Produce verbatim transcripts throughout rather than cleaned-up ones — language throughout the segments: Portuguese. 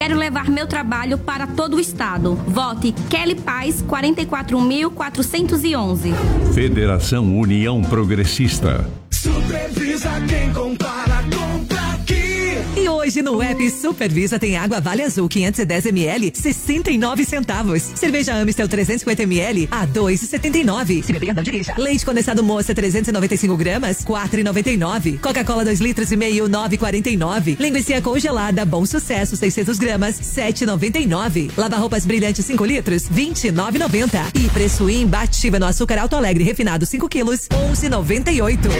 Quero levar meu trabalho para todo o estado. Vote Kelly Paz, quarenta e quatro mil quatrocentos e onze. Federação União Progressista. Supervisa quem compara, compra aqui. E hoje no app Supervisa tem água Vale Azul quinhentos e dez mililitros, sessenta e nove centavos. Cerveja Amstel trezentos e cinquenta mililitros a dois e setenta e nove. Se beber, não dirija. Leite condensado Moça trezentos e noventa e cinco gramas, quatro e noventa e nove. Coca-Cola dois litros e meio, nove e quarenta e nove. Linguiça congelada Bom Sucesso seiscentos gramas, sete e noventa e nove. Lava-roupas Brilhante cinco litros, vinte e nove e noventa. E preço imbatível no açúcar Alto Alegre refinado cinco quilos, onze e noventa e oito.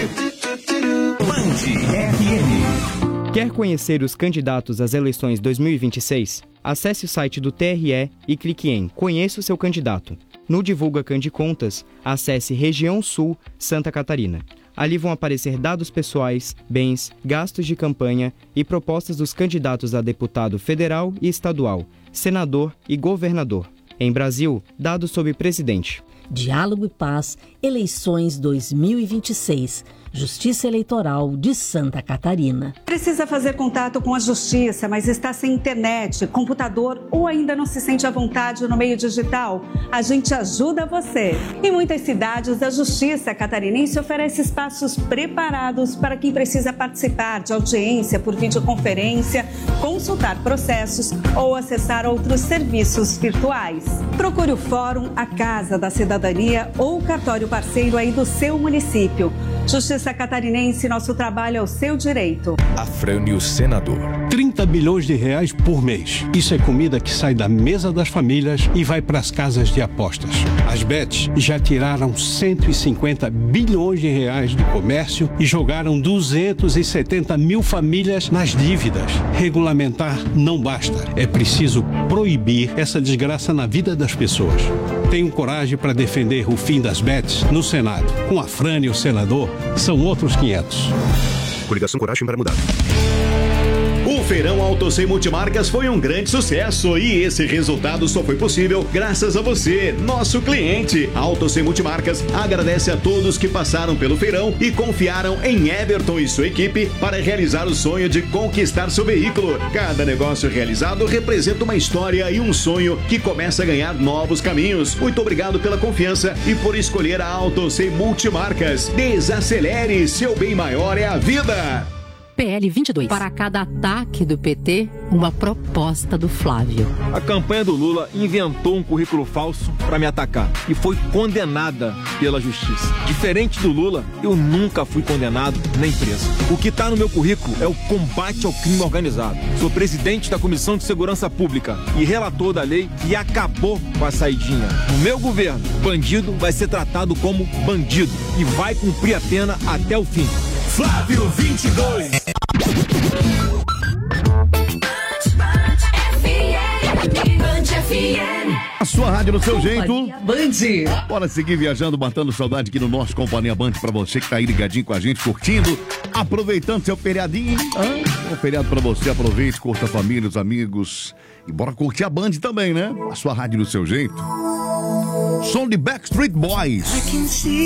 Band R M. Quer conhecer os candidatos às eleições dois mil e vinte e seis? Acesse o site do T R E e clique em Conheça o seu candidato. No Divulga Candicontas, acesse Região Sul, Santa Catarina. Ali vão aparecer dados pessoais, bens, gastos de campanha e propostas dos candidatos a deputado federal e estadual, senador e governador. Em Brasil, dados sobre presidente. Diálogo e Paz, eleições dois mil e vinte e seis. Justiça Eleitoral de Santa Catarina. Precisa fazer contato com a Justiça, mas está sem internet, computador ou ainda não se sente à vontade no meio digital? A gente ajuda você. Em muitas cidades, a Justiça Catarinense oferece espaços preparados para quem precisa participar de audiência por videoconferência, consultar processos ou acessar outros serviços virtuais. Procure o Fórum, a Casa da Cidadania ou o cartório parceiro aí do seu município. Justiça Catarinense, nosso trabalho é o seu direito. Afrânio Senador. trinta bilhões de reais por mês. Isso é comida que sai da mesa das famílias e vai para as casas de apostas. As bets já tiraram cento e cinquenta bilhões de reais do comércio e jogaram duzentos e setenta mil famílias nas dívidas. Regulamentar não basta. É preciso proibir essa desgraça na vida das pessoas. Tenho coragem para defender o fim das bets no Senado. Com Afrânio Senador, são outros quinhentos. Coligação Coragem para Mudar. O Feirão Auto Sem Multimarcas foi um grande sucesso e esse resultado só foi possível graças a você, nosso cliente. Auto Sem Multimarcas agradece a todos que passaram pelo feirão e confiaram em Everton e sua equipe para realizar o sonho de conquistar seu veículo. Cada negócio realizado representa uma história e um sonho que começa a ganhar novos caminhos. Muito obrigado pela confiança e por escolher a Auto Sem Multimarcas. Desacelere, seu bem maior é a vida. P L vinte e dois. Para cada ataque do P T, uma proposta do Flávio. A campanha do Lula inventou um currículo falso para me atacar e foi condenada pela justiça. Diferente do Lula, eu nunca fui condenado nem preso. O que está no meu currículo é o combate ao crime organizado. Sou presidente da Comissão de Segurança Pública e relator da lei que acabou com a saidinha. No meu governo, bandido vai ser tratado como bandido e vai cumprir a pena até o fim. Flávio vinte e dois. A sua rádio no seu Companhia jeito. Band. Bora seguir viajando, matando saudade aqui no nosso Companhia Band pra você que tá aí ligadinho com a gente, curtindo, aproveitando seu feriadinho. Ah, um feriado pra você, aproveite, curta a família, os amigos. E bora curtir a Band também, né? A sua rádio no seu jeito. Som de Backstreet Boys.